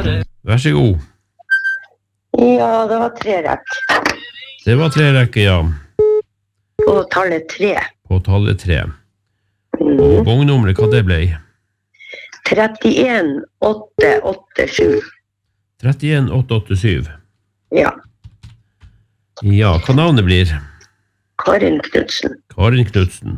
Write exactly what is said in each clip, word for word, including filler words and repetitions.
Vær så god. Ja, det var tre rekk. Det var tre rekker, ja. På tallet tre. På tallet tre. Og vognnummeret, hva det ble? trettien åtte åtte sju. trettien åtte åtte sju. Ja. Ja, hva navnet blir? Karin Knudsen. Karin Knudsen.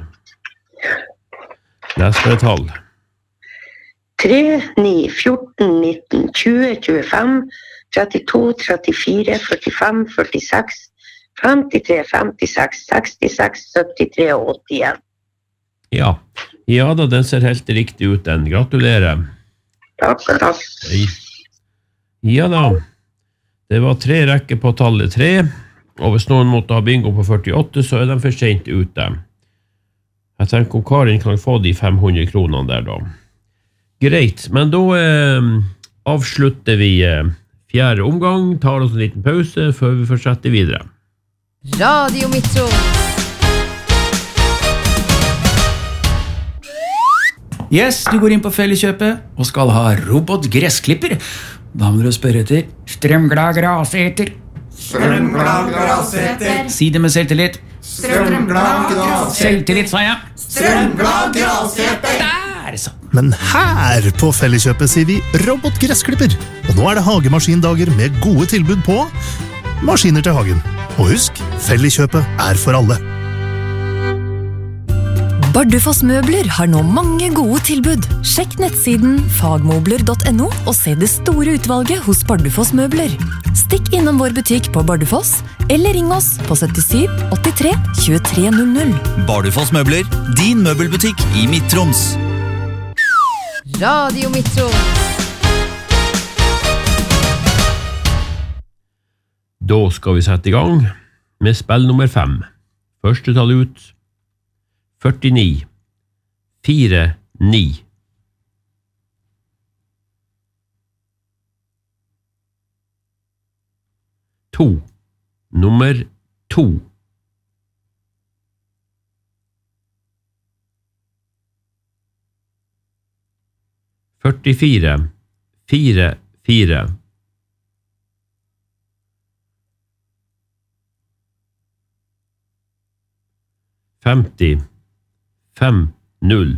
Les for et tall. tre, ni, fjorten, nitten, tjue, tjuefem, trettito, trettifire, førtifem, førtiseks, femtitre, femtiseks, sekstiseks, syttitre og åttien. Ja. Ja da, den ser helt riktig ut den. Gratulerer. Takk, takk. Hei. Ja da. Det var tre rekker på tallet tre, og hvis noen måtte ha bingo på førtiåtte, så er de for sent ute. Jeg tenker om Karin kan få de fem hundre kronene der da. Greit, men da eh, avslutter vi eh, fjerde omgang, tar oss en liten pause før vi fortsetter videre. Radio Metro. Yes, du går inn på Felleskjøpet og skal ha robotgressklipper. Da må du spørre etter strømglad graseter. Strømglad graseter. Si det med selvtillit. Strømglad graseter. Selvtillit, sa jeg. Strømglad graseter. Der, så. Men her på Felleskjøpet sier vi robotgressklipper. Og nå er det hagemaskindager med gode tilbud på maskiner til hagen. Og husk, Felleskjøpet er for alle. Bardufoss Møbler har nå mange gode tilbud. Sjekk nettsiden fagmobler punktum no og se det store utvalget hos Bardufoss Møbler. Stikk innom vår butikk på Bardufoss, eller ring oss på syttisju åttitre tjuetre null null. Bardufoss Møbler, din møbelbutikk i Midt-Troms. Radio Metro. Da skal vi sette i gang med spill nummer fem. Første tall ut. førtini, fire, ni. To, nummer to. Førtifire, fire, fire. Femti, fem, null.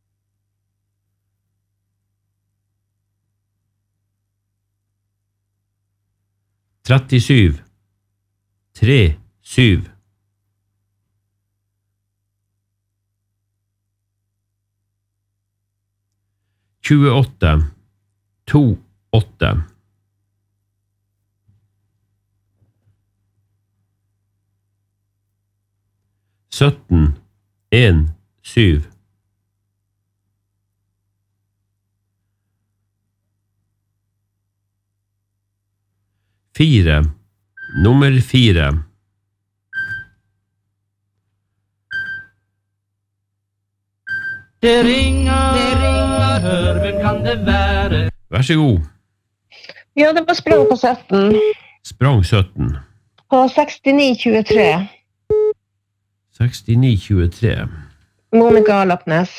Trettisju, tre, syv. Tjueåtte, to, åtte. Sytten, en, syv. Fire, nummer fire. Det ringer, det ringer, hør, hvem kan det være? Vær så god. Ja, det var sprang på sytten. Sprang sytten. På sekstini tjuetre. sekstini tjuetre. Monica Alapnes.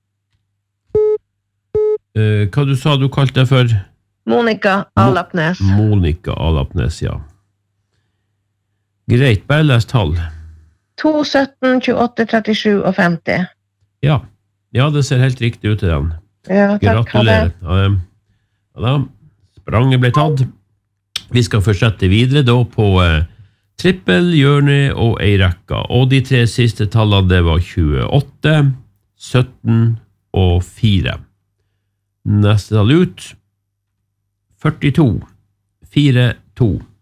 Uh, hva du sa du kalte det for? Monica Alapnes. Mo Monica Alapnes, ja. Greit, bare les tall. to, sytten, tjueåtte, trettisju og femti. Ja, ja det ser helt riktig ut til den. Ja, takk. Gratulerer. Ja, da, spranget ble tatt. Vi skal fortsette videre da på uh, trippel, hjørne og ei rekka. Og de tre siste tallene det var tjueåtte, sytten og fire. Neste tall ut. førtito, fire, to.